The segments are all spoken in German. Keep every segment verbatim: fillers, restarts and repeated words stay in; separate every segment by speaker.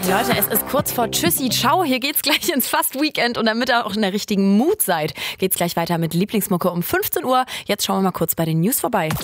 Speaker 1: Leute, es ist kurz vor Tschüssi, ciao. Hier geht's gleich ins Fast-Weekend und damit ihr auch in der richtigen Mut seid, geht's gleich weiter mit Lieblingsmucke um fünfzehn Uhr. Jetzt schauen wir mal kurz bei den News vorbei.
Speaker 2: M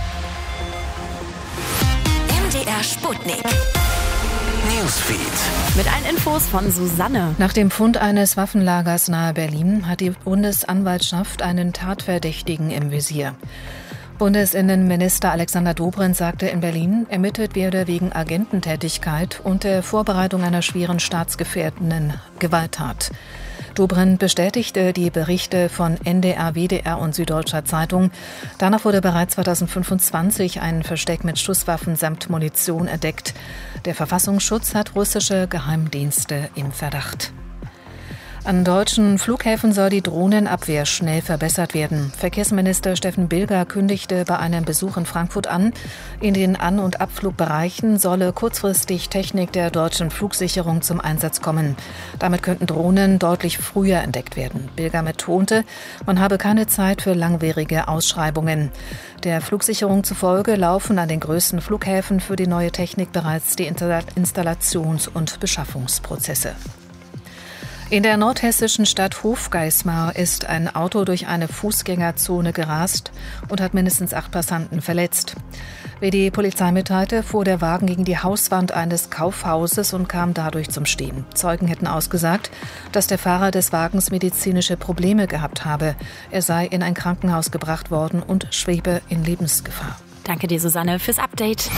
Speaker 2: D R Sputnik. Newsfeed.
Speaker 1: Mit allen Infos von Susanne.
Speaker 3: Nach dem Fund eines Waffenlagers nahe Berlin hat die Bundesanwaltschaft einen Tatverdächtigen im Visier. Bundesinnenminister Alexander Dobrindt sagte in Berlin, ermittelt werde wegen Agententätigkeit und der Vorbereitung einer schweren staatsgefährdenden Gewalttat. Dobrindt bestätigte die Berichte von N D R, W D R und Süddeutscher Zeitung. Danach wurde bereits zweitausendfünfundzwanzig ein Versteck mit Schusswaffen samt Munition entdeckt. Der Verfassungsschutz hat russische Geheimdienste im Verdacht. An deutschen Flughäfen soll die Drohnenabwehr schnell verbessert werden. Verkehrsminister Steffen Bilger kündigte bei einem Besuch in Frankfurt an, in den An- und Abflugbereichen solle kurzfristig Technik der deutschen Flugsicherung zum Einsatz kommen. Damit könnten Drohnen deutlich früher entdeckt werden. Bilger betonte, man habe keine Zeit für langwierige Ausschreibungen. Der Flugsicherung zufolge laufen an den größten Flughäfen für die neue Technik bereits die Installations- und Beschaffungsprozesse. In der nordhessischen Stadt Hofgeismar ist ein Auto durch eine Fußgängerzone gerast und hat mindestens acht Passanten verletzt. Wie die Polizei mitteilte, fuhr der Wagen gegen die Hauswand eines Kaufhauses und kam dadurch zum Stehen. Zeugen hätten ausgesagt, dass der Fahrer des Wagens medizinische Probleme gehabt habe. Er sei in ein Krankenhaus gebracht worden und schwebe in Lebensgefahr.
Speaker 1: Danke dir, Susanne, fürs Update.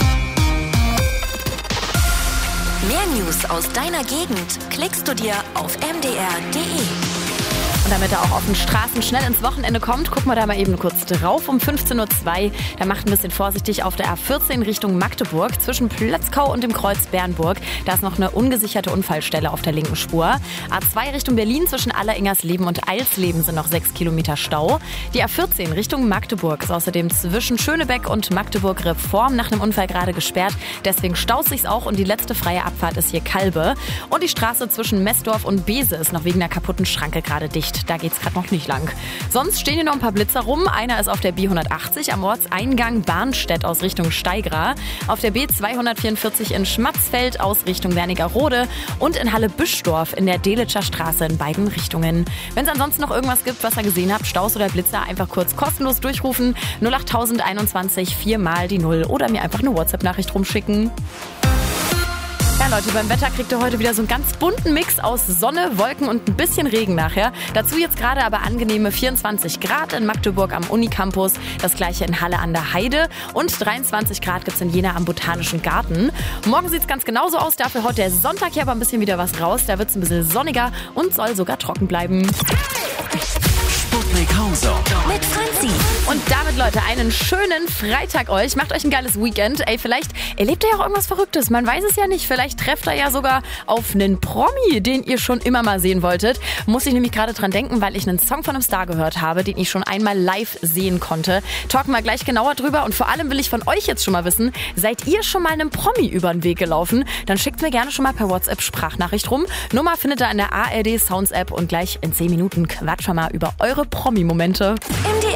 Speaker 2: Mehr News aus deiner Gegend klickst du dir auf m d r punkt d e.
Speaker 1: Und damit er auch auf den Straßen schnell ins Wochenende kommt, gucken wir da mal eben kurz drauf. Um fünfzehn Uhr zwei, da macht ein bisschen vorsichtig auf der A vierzehn Richtung Magdeburg zwischen Plötzkau und dem Kreuz Bernburg. Da ist noch eine ungesicherte Unfallstelle auf der linken Spur. A zwei Richtung Berlin zwischen Alleringersleben und Eilsleben sind noch sechs Kilometer Stau. Die A vierzehn Richtung Magdeburg ist außerdem zwischen Schönebeck und Magdeburg Reform nach einem Unfall gerade gesperrt. Deswegen staut sich's auch und die letzte freie Abfahrt ist hier Kalbe. Und die Straße zwischen Messdorf und Bese ist noch wegen einer kaputten Schranke gerade dicht. Da geht's gerade noch nicht lang. Sonst stehen hier noch ein paar Blitzer rum. Einer ist auf der B hundertachtzig am Ortseingang Barnstedt aus Richtung Steigra, auf der B zweihundertvierundvierzig in Schmatzfeld aus Richtung Wernigerode und in Halle-Büschdorf in der Delitscher Straße in beiden Richtungen. Wenn es ansonsten noch irgendwas gibt, was ihr gesehen habt, Staus oder Blitzer, einfach kurz kostenlos durchrufen. null acht einundzwanzig vier mal die null oder mir einfach eine WhatsApp-Nachricht rumschicken. Ja, Leute, beim Wetter kriegt ihr heute wieder so einen ganz bunten Mix aus Sonne, Wolken und ein bisschen Regen nachher. Dazu jetzt gerade aber angenehme vierundzwanzig Grad in Magdeburg am Unicampus, das gleiche in Halle an der Heide und dreiundzwanzig Grad gibt's in Jena am Botanischen Garten. Morgen sieht's ganz genauso aus, dafür haut der Sonntag hier aber ein bisschen wieder was raus. Da wird's ein bisschen sonniger und soll sogar trocken bleiben.
Speaker 2: Sputnik Hauser mit Franzi.
Speaker 1: Und damit, Leute, einen schönen Freitag euch. Macht euch ein geiles Weekend. Ey, vielleicht erlebt ihr ja auch irgendwas Verrücktes. Man weiß es ja nicht. Vielleicht trefft ihr ja sogar auf einen Promi, den ihr schon immer mal sehen wolltet. Muss ich nämlich gerade dran denken, weil ich einen Song von einem Star gehört habe, den ich schon einmal live sehen konnte. Talken wir gleich genauer drüber. Und vor allem will ich von euch jetzt schon mal wissen, seid ihr schon mal einem Promi über den Weg gelaufen? Dann schickt mir gerne schon mal per WhatsApp Sprachnachricht rum. Nummer findet ihr in der A R D Sounds App und gleich in zehn Minuten quatschen wir mal über eure Promi-Momente.
Speaker 2: M